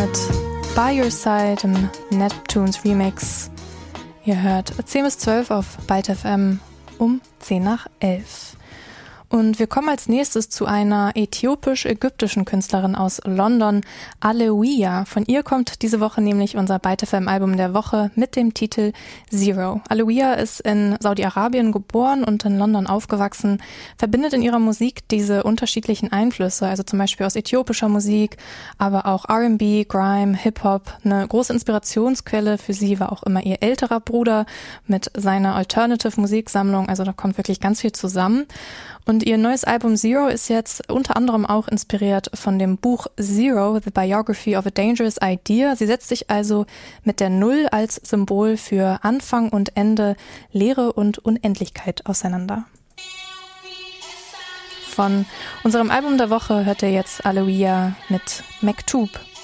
mit By Your Side im Neptunes Remix. Ihr hört 10 bis 12 auf Byte FM um 10 nach 11. Und wir kommen als nächstes zu einer äthiopisch-ägyptischen Künstlerin aus London, Alewiya. Von ihr kommt diese Woche nämlich unser Byte FM Album der Woche mit dem Titel Zero. Alewiya ist in Saudi-Arabien geboren und in London aufgewachsen, verbindet in ihrer Musik diese unterschiedlichen Einflüsse, also zum Beispiel aus äthiopischer Musik, aber auch R&B, Grime, Hip-Hop. Eine große Inspirationsquelle für sie war auch immer ihr älterer Bruder mit seiner Alternative-Musiksammlung, also da kommt wirklich ganz viel zusammen. Und ihr neues Album Zero ist jetzt unter anderem auch inspiriert von dem Buch Zero, The Biography of a Dangerous Idea. Sie setzt sich also mit der Null als Symbol für Anfang und Ende, Leere und Unendlichkeit auseinander. Von unserem Album der Woche hört ihr jetzt Alewiya mit Mektub.